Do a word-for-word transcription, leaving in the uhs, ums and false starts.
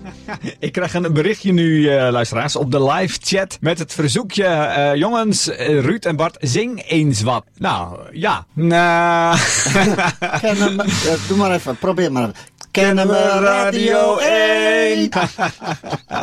Ik krijg een berichtje nu, uh, luisteraars, op de live chat met het verzoekje. Uh, jongens, uh, Ruud en Bart, zing eens wat. Nou, ja. Nou. Kennen we, uh, doe maar even, probeer maar even. Kennen we Radio één?